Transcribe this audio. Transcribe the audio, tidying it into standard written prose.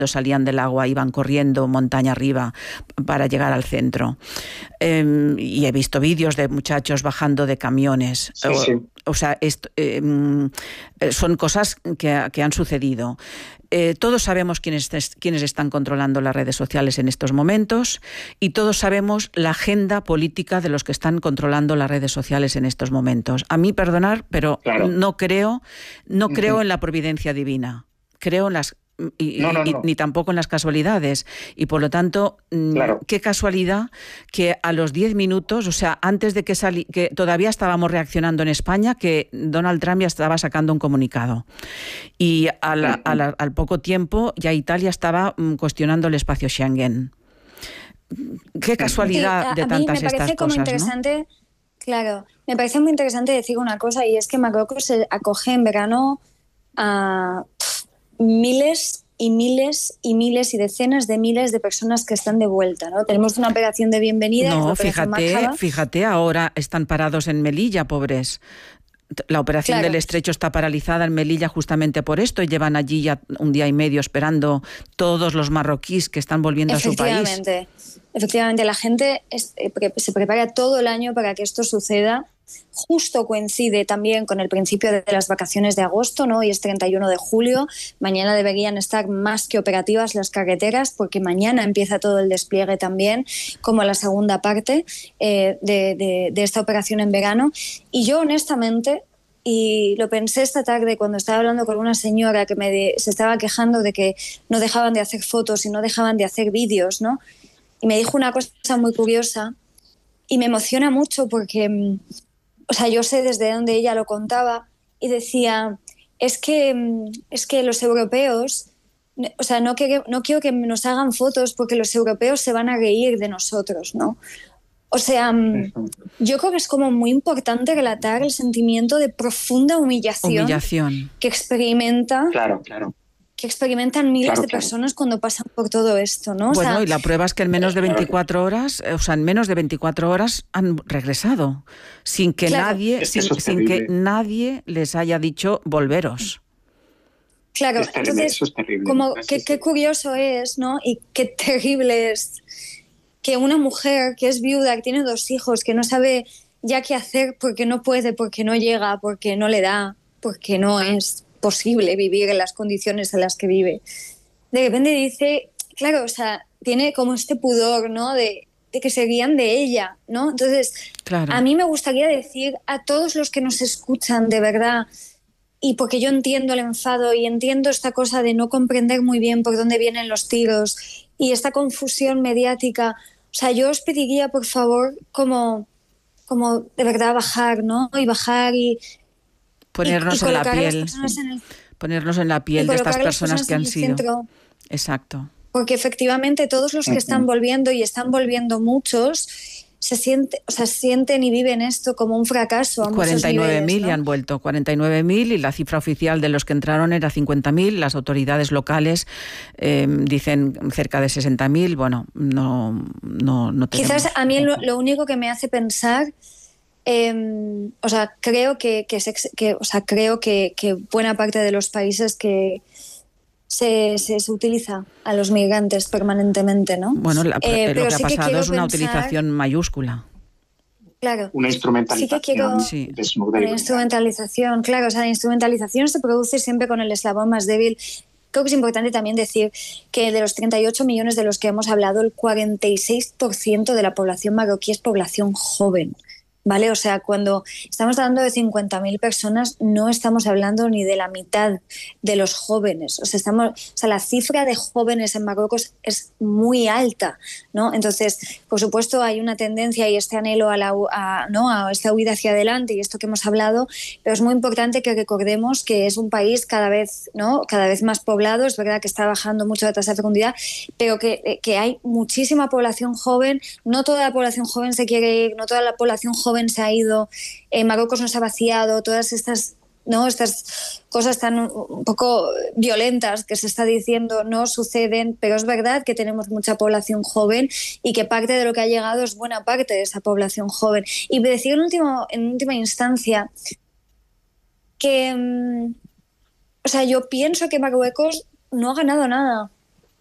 salían del agua iban corriendo montaña arriba para llegar al centro. Y he visto vídeos de muchachos bajando de camiones. Sí, sí. O sea, son cosas que han sucedido. Todos sabemos quiénes están controlando las redes sociales en estos momentos y todos sabemos la agenda política de los que están controlando las redes sociales en estos momentos. A mí, perdonar, pero claro, no creo en la providencia divina. Creo en las... ni tampoco en las casualidades. Y por lo tanto, claro, qué casualidad que a los 10 minutos, o sea, antes de que todavía estábamos reaccionando en España, que Donald Trump ya estaba sacando un comunicado. Y al poco tiempo ya Italia estaba cuestionando el espacio Schengen. Qué casualidad de tantas estas cosas, interesante, ¿no? Claro, me parece muy interesante decir una cosa, y es que Marruecos acoge en verano a miles y miles y miles y decenas de miles de personas que están de vuelta, ¿no? Tenemos una operación de bienvenida. No, fíjate, ahora están parados en Melilla, pobres. La operación del Estrecho está paralizada en Melilla justamente por esto. Llevan allí ya un día y medio esperando todos los marroquíes que están volviendo a su país. Efectivamente, la gente se prepara todo el año para que esto suceda. Justo coincide también con el principio de las vacaciones de agosto, ¿no? Y es 31 de julio. Mañana deberían estar más que operativas las carreteras, porque mañana empieza todo el despliegue también, como la segunda parte de esta operación en verano. Y yo, honestamente, y lo pensé esta tarde cuando estaba hablando con una señora que se estaba quejando de que no dejaban de hacer fotos y no dejaban de hacer vídeos, ¿no? Y me dijo una cosa muy curiosa y me emociona mucho porque... O sea, yo sé desde dónde ella lo contaba y decía, es que los europeos, o sea, no quiero que nos hagan fotos porque los europeos se van a reír de nosotros, ¿no? O sea, yo creo que es como muy importante relatar el sentimiento de profunda humillación. Que experimenta. Claro. Que experimentan miles de personas cuando pasan por todo esto, ¿no? Bueno, y la prueba es que en menos de 24 horas, han regresado, sin que nadie les haya dicho volveros. Claro, entonces, eso es terrible, como qué curioso es, ¿no? Y qué terrible es que una mujer que es viuda, que tiene 2 hijos, que no sabe ya qué hacer porque no puede, porque no llega, porque no le da, porque no es posible vivir en las condiciones en las que vive. De repente dice, claro, o sea, tiene como este pudor, ¿no? De que se rían de ella, ¿no? Entonces, claro, a mí me gustaría decir a todos los que nos escuchan de verdad, y porque yo entiendo el enfado y entiendo esta cosa de no comprender muy bien por dónde vienen los tiros y esta confusión mediática, o sea, yo os pediría, por favor, como de verdad bajar, ¿no? Y bajar y ponernos en la piel, ponernos en la piel de estas personas que han sido. Centro. Exacto. Porque efectivamente todos los que están volviendo, y están volviendo muchos, sienten y viven esto como un fracaso. 49.000 ¿no? y han vuelto, 49.000, y la cifra oficial de los que entraron era 50.000. Las autoridades locales dicen cerca de 60.000. Bueno, no tenemos. Quizás a mí lo único que me hace pensar... creo que buena parte de los países que se utiliza a los migrantes permanentemente, ¿no? Bueno, lo que ha pasado es una utilización mayúscula. Claro. Una instrumentalización. Una instrumentalización, claro. O sea, la instrumentalización se produce siempre con el eslabón más débil. Creo que es importante también decir que de los 38 millones de los que hemos hablado, el 46% de la población marroquí es población joven. ¿Vale? O sea, cuando estamos hablando de 50.000 personas, no estamos hablando ni de la mitad de los jóvenes. O sea, la cifra de jóvenes en Marruecos es muy alta, ¿no? Entonces, por supuesto, hay una tendencia y este anhelo a esta huida hacia adelante y esto que hemos hablado, pero es muy importante que recordemos que es un país cada vez más poblado. Es verdad que está bajando mucho la tasa de fecundidad, pero que hay muchísima población joven. No toda la población joven se quiere ir, no toda la población joven se ha ido, Marruecos no se ha vaciado, todas estas cosas tan un poco violentas que se está diciendo no suceden, pero es verdad que tenemos mucha población joven y que parte de lo que ha llegado es buena parte de esa población joven. Y decir en última instancia que yo pienso que Marruecos no ha ganado nada.